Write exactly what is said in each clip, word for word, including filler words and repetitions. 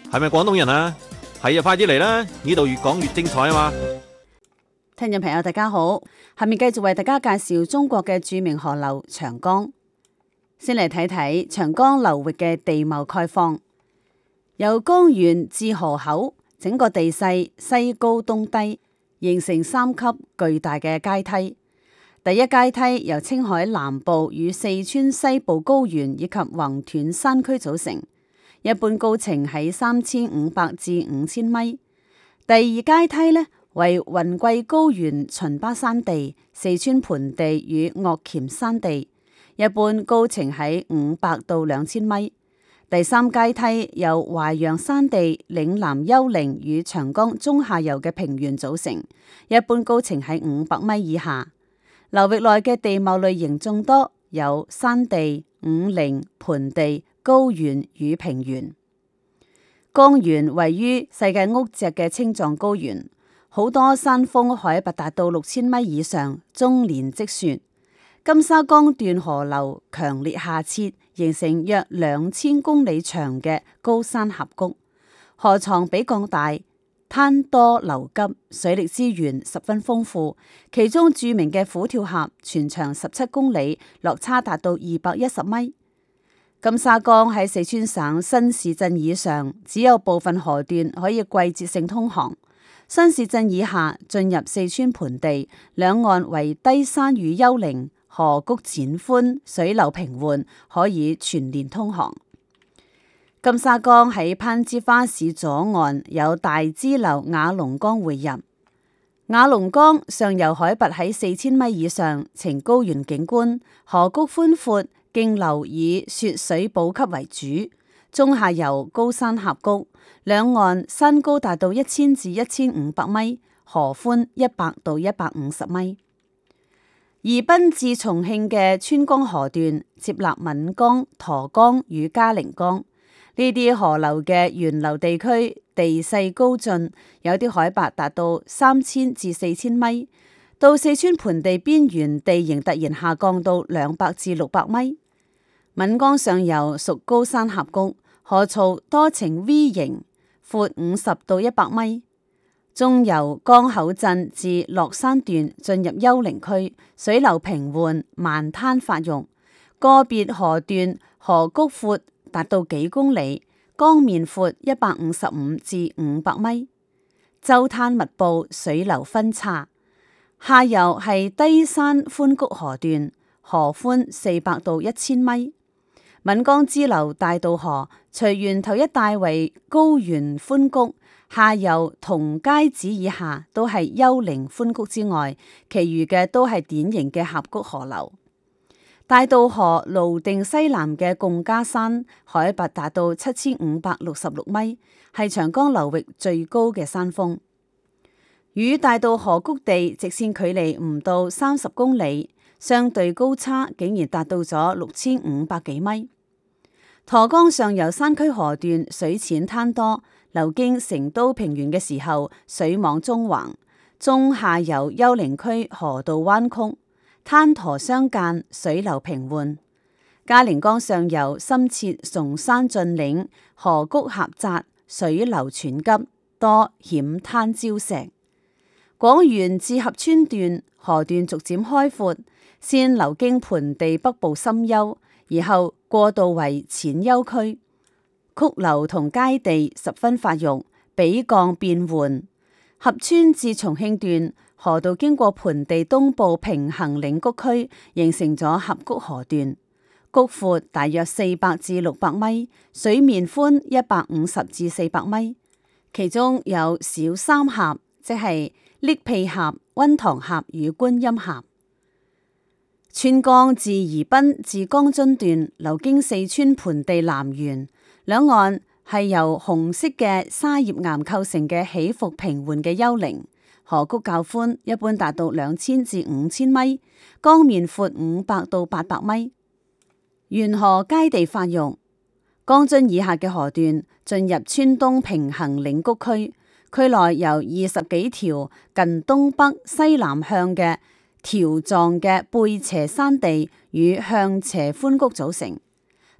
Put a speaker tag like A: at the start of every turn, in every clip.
A: 係咪廣東人啊？係啊，快啲嚟啦！呢度越講越精彩啊嘛！
B: 聽眾朋友大家好，下面繼續為大家介紹中國嘅著名河流長江。先嚟睇睇長江流域嘅地貌概況。由江源至河口，整個地勢西高東低，形成三級巨大嘅階梯。第一階梯由青海南部與四川西部高原以及橫斷山區組成，一般高程喺三千五百至五千米。第二階梯呢，為雲貴高原秦巴山地、四川盆地與岳鉗山地，一般高程喺五百到兩千米。第三階梯由淮陽山地、嶺南丘陵與長江中下游嘅平原組成，一般高程喺五百米以下。流域內嘅地貌類型眾多，有山地、五陵、盆地、高原與平原。江源位於世界屋脊嘅青藏高原，好多山峰海拔達到六千米以上，終年積雪。金沙江段河流強烈下切，形成約兩千公里長嘅高山峽谷，河床比江大，灘多流急，水力資源十分豐富。其中著名嘅虎跳峽全長十七公里，落差達到二百一十米。金沙江喺四川省新市鎮以上，只有部分河段可以季節性通航。新市鎮以下進入四川盆地，兩岸為低山與丘陵，河谷淺寬，水流平緩，可以全年通航。金沙江喺攀枝花市左岸有大支流雅砻江匯入。雅砻江上游海拔喺四千米以上，呈高原景觀，河谷寬闊，徑流以雪水補給為主。中下游高山峽谷，兩岸山高達到一千至一千五百米，河寬一百到一百五十米。宜賓至重慶嘅川江河段接納岷江、沱江與嘉陵江。呢啲河流嘅源流地區地勢高峻，有啲海拔達到三千至四千米。到四川盆地邊緣，地形突然下降到兩百至六百米。岷江上游屬高山峽谷，河槽多呈 V 型，闊五十到一百米。中游江口鎮至樂山段進入丘陵區，水流平緩，漫灘發育。個別河段河谷闊達到幾公里，江面闊一百五十五至五百米。洲灘密布，水流分叉。下游係低山寬谷河段，河寬四百到一千米。岷江支流大渡河，除源頭一帶為高原寬谷，下游同街子以下都係丘陵寬谷之外，其餘嘅都係典型嘅峽谷河流。大渡河滷定西南嘅貢家山，海拔達到七千五百六十六米，係長江流域最高嘅山峰。與大渡河谷地直線距離唔到三十公里，相對高差竟然達到咗六千五百幾米。沱江上游山區河段水淺灘多，流經成都平原嘅時候，水網縱橫。中下游丘陵區河道彎曲，灘沱相間，水流平緩。嘉陵江上游深切崇山峻嶺，河谷狹窄，水流湍急，多險灘礁石。廣元至合川段河段逐漸開闊，先流經盆地北部深丘，而後過渡為淺丘區，曲流同階地十分發育，比降變緩。合川至重慶段河道經過盆地東部平衡嶺谷區，形成咗峽谷河段，谷闊大約四百至六百米，水面寬一百五十至四百米，其中有小三峽，即係瀝滘峽、溫塘峽與觀音峽。川江自宜賓至江津段流經四川盆地南緣，兩岸係由紅色嘅沙葉岩構成嘅起伏平緩嘅丘陵，河谷較寬，一般達到兩千至五千米，江面闊五百到八百米。沿河階地發育，江津以下嘅河段進入川東平衡嶺谷區。區內由二十幾條近東北西南向嘅條狀嘅背斜山地與向斜寬谷組成。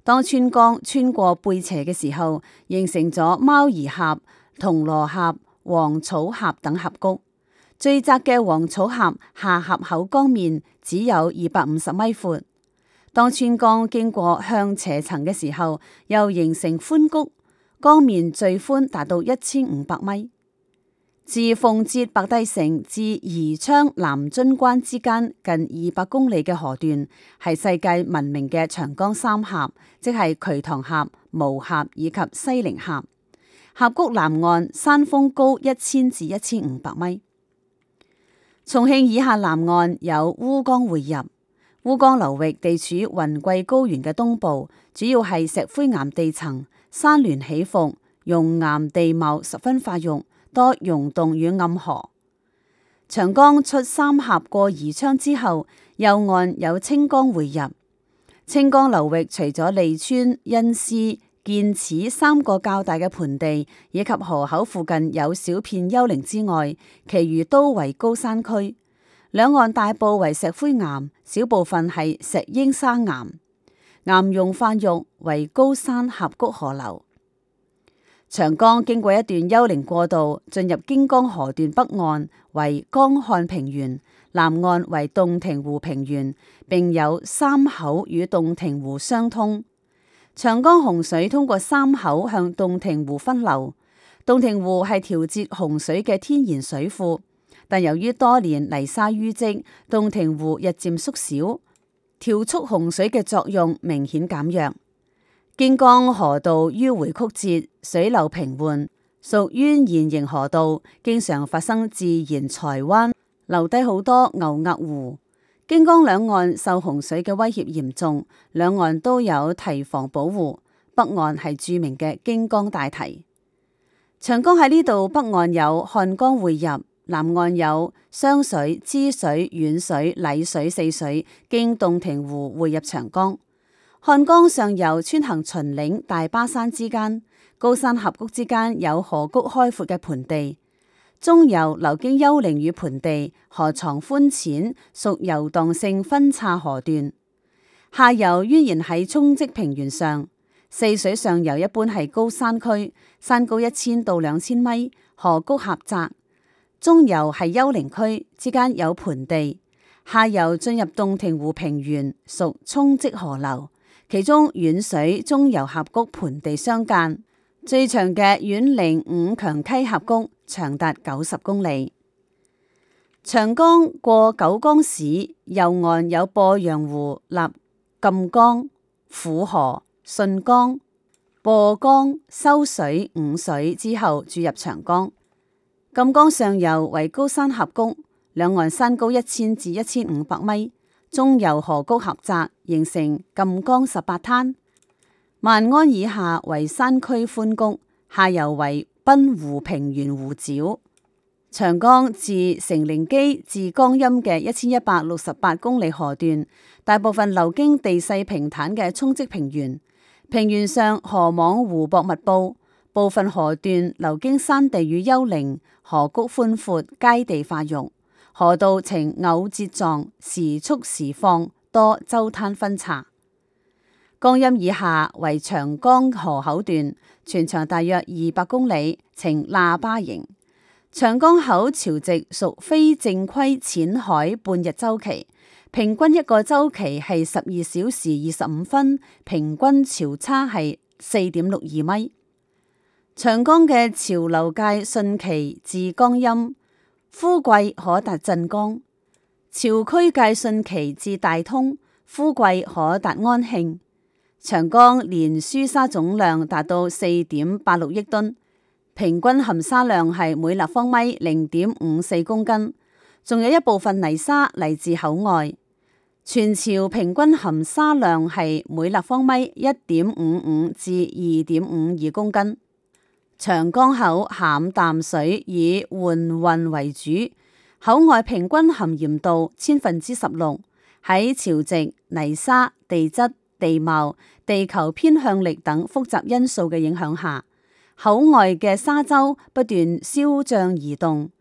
B: 當川江穿過背斜嘅時候，形成咗貓兒峽、銅鑼峽、黃草峽等峽谷。最窄嘅黃草峽下峽口江面只有二百五十米闊。當川江經過向斜層嘅時候，又形成寬谷，江面最寬達到一千五百米。自奉節白帝城至宜昌南津關之間近二百公里嘅河段，係世界聞名嘅長江三峽，即係瞿塘峽、巫峽以及西陵峽。峽谷南岸山峰高一千至一千五百米。重慶以下南岸有烏江匯入，烏江流域地處雲貴高原嘅東部，主要係石灰岩地層，山巒起伏，熔岩地貌十分發育，多溶洞與暗河。長江出三峽過宜昌之後，右岸有清江匯入。清江流域除咗利川、恩施、建始三個較大嘅盆地，以及河口附近有小片丘陵之外，其餘都為高山區。兩岸大部為石灰岩，小部分係石英砂岩，岩溶發育為高山峽谷河流。長江經過一段丘陵過渡，進入京江河段北岸為江漢平原，南岸為洞庭湖平原，並有三口與洞庭湖相通。長江洪水通過三口向洞庭湖分流，洞庭湖係調節洪水嘅天然水庫，但由於多年泥沙淤積，洞庭湖日漸縮小，調速洪水嘅作用明顯減弱。京江河道迂回曲折，水流平緩，屬蜿蜒型河道，經常發生自然財灣，留低好多牛額湖。京江兩岸受洪水嘅威脅嚴重，兩岸都有堤防保護。北岸係著名嘅京江大堤。長江喺呢度北岸有漢江匯入，南岸有湘水、支水、沅水、澧水四水經洞庭湖匯入長江。漢江上游穿行秦嶺、大巴山之間，高山峽谷之間有河谷開闊嘅盆地。中游流經丘陵與盆地，河床寬淺，屬遊蕩性分岔河段。下游蜿蜒喺沖積平原上。四水上游一般係高山區，山高一千到兩千米，河谷狹窄。中游係丘陵區，之間有盆地。下游進入洞庭湖平原，屬沖積河流。其中沅水中游峽谷盆地相間，最長嘅沅陵五強溪峽谷長達九十公里。長江過九江市，右岸有鄱陽湖立贛江、撫河、順江、鄱江、修水五水之後注入長江。贛江上游為高山峽谷，兩岸山高一千至一千五百米。中游河谷狹窄，形成贛江十八灘。萬安以下為山區寬谷，下游為濱湖平原湖沼。長江自成陵基至江陰嘅一千一百六十八公里河段，大部分流經地勢平坦嘅沖積平原，平原上河網湖泊密布，部分河段流經山地與丘陵，河谷寬闊，階地發育。河道呈偶折狀，時速時放，多周灘分岔。江陰以下為長江河口段，全長大約二百公里，呈喇叭形。長江口潮汐屬非正規淺海半日周期，平均一個周期係十二小時二十五分，平均潮差係四點六二米。長江嘅潮流界汛期至江陰。枯季可達鎮江，潮區界汛期至大通，枯季可達安慶。長江年輸沙總量達到四點八六億噸，平均含沙量係每立方米零點五四公斤，仲有一部分泥沙嚟自口外。全潮平均含沙量係每立方米一點五五至二點五二公斤。長江口鹹淡水以緩運為主，口外平均含鹽度千分之十六。喺潮汐、泥沙、地質、地貌、地球偏向力等複雜因素嘅影響下，口外嘅沙洲不斷消漲移動，